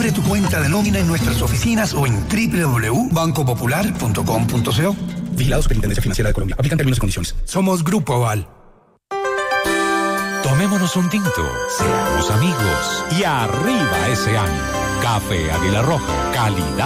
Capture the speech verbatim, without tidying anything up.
Abre tu cuenta de nómina en nuestras oficinas o en doble u doble u doble u punto banco popular punto com punto co. Vigilado Superintendencia Financiera de Colombia. Aplican términos y condiciones. Somos Grupo Aval. Tomémonos un tinto, seamos amigos y arriba ese ánimo. Café Águila Roja, calidad.